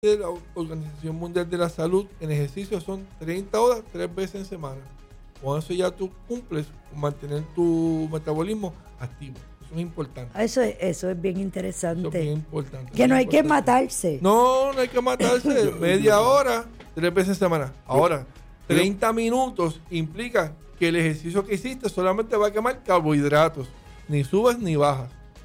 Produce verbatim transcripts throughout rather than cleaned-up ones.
de la Organización Mundial de la Salud en ejercicio son treinta horas, tres veces en semana. Con eso ya tú cumples con mantener tu metabolismo activo. Eso es importante. Eso es, eso es bien interesante. Eso es bien importante. Que no hay importante. que matarse. No, no hay que matarse. Media hora, tres veces en semana. Ahora, treinta minutos implica que el ejercicio que hiciste solamente va a quemar carbohidratos. Ni subes ni bajas.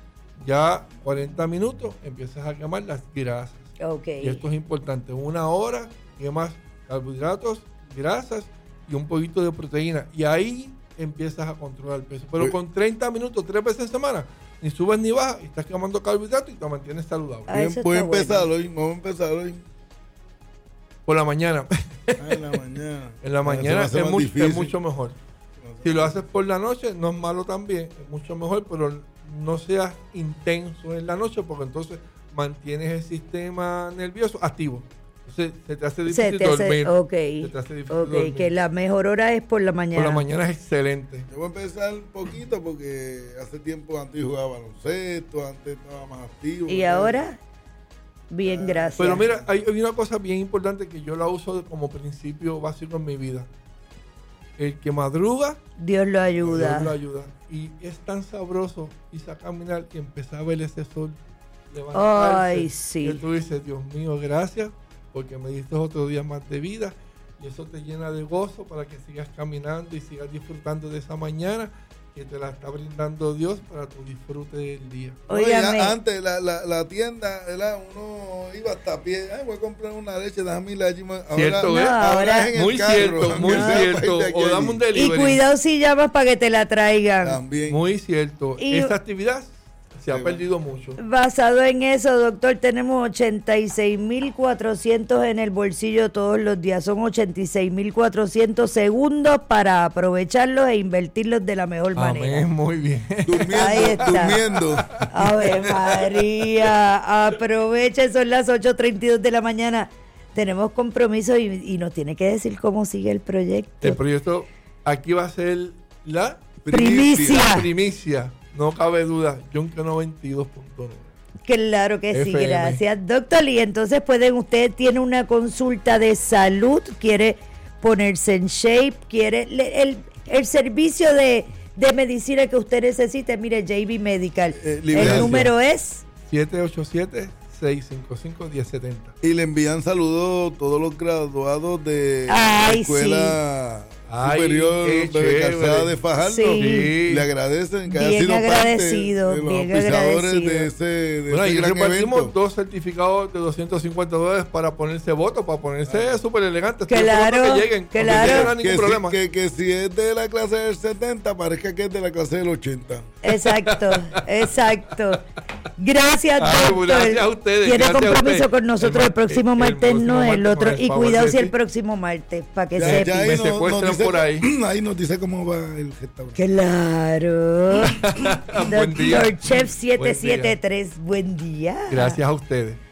Ya cuarenta minutos empiezas a quemar las grasas. Okay. Y esto es importante. Una hora quemas carbohidratos, grasas y un poquito de proteína. Y ahí empiezas a controlar el peso. Pero con treinta minutos, tres veces en semana, ni subes ni bajas, y estás quemando carbohidratos y te mantienes saludable. Ah, Bien, puedes empezar hoy. Vamos a empezar hoy. Por la mañana. Ah, en la mañana. En la mañana es, es, mucho, es mucho mejor. Si lo haces por la noche, no es malo también, es mucho mejor, pero no seas intenso en la noche, porque entonces mantienes el sistema nervioso activo. Entonces se te hace difícil se te hace, dormir. Okay, se te hace difícil okay, dormir. Que la mejor hora es por la mañana. Por la mañana es excelente. Yo voy a empezar un poquito porque hace tiempo antes jugaba baloncesto, antes estaba más activo. ¿Y ahora? Bien, ah, gracias. Pero mira, hay, hay una cosa bien importante que yo la uso como principio básico en mi vida. El que madruga, Dios lo ayuda. Dios lo ayuda. Y es tan sabroso irse a caminar y empezar a ver ese sol levantarse. Ay, sí. Que tú dices, Dios mío, gracias, porque me diste otro día más de vida. Y eso te llena de gozo para que sigas caminando y sigas disfrutando de esa mañana que te la está brindando Dios para tu disfrute del día. Oye, antes la, la, la tienda, ¿verdad? Uno iba hasta a pie, ay, voy a comprar una leche, déjame ir allí. Ahora, cierto, no, ahora, ahora es en muy el carro, cierto, muy no. cierto. O dame un delivery. Y cuidado si llamas para que te la traigan. También. Muy cierto. Y, esta actividad se ha perdido mucho. Basado en eso, doctor, tenemos ochenta y seis mil cuatrocientos en el bolsillo todos los días. Son ochenta y seis mil cuatrocientos segundos para aprovecharlos e invertirlos de la mejor Amén, manera. Muy bien. Durmiendo, Ahí está. durmiendo. Ave María, aproveche, son las ocho treinta y dos de la mañana. Tenemos compromiso y, y nos tiene que decir cómo sigue el proyecto. El proyecto aquí va a ser la primicia. La primicia. No cabe duda, Yonke noventa y dos punto nueve. Claro que sí, F M. gracias, doctor. Y entonces pueden, usted tiene una consulta de salud, quiere ponerse en shape, quiere le, el, el servicio de, de medicina que usted necesite, mire, J B Medical. Eh, el número es siete ocho siete, seis cinco cinco, uno cero siete cero. Y le envían saludos todos los graduados de Ay, la escuela sí. superior de Calzada de Fajardo. Sí. Le agradecen que bien haya sido agradecido, parte de los bien auspiciadores agradecido. de ese, de Bueno, ese y gran repartimos evento. dos certificados de doscientos cincuenta dólares para ponerse voto, para ponerse súper elegantes. Claro, que lleguen, claro. no hay ningún Que problema. si, que, que si es de la clase del setenta, parezca que es de la clase del ochenta. Exacto, exacto. Gracias, Ay, doctor. gracias a ustedes. Tiene gracias a compromiso ustedes. con nosotros el, el próximo el, martes, el no el martes, otro. con el Y favor cuidado de si el Dios. próximo martes, para que Ya, sepa. ya ahí Me no- secuestran nos dice- por ahí. Ahí nos dice cómo va el restaurante. Claro. Buen día. Doctor Chef Buen día. siete siete tres, buen día. Gracias a ustedes.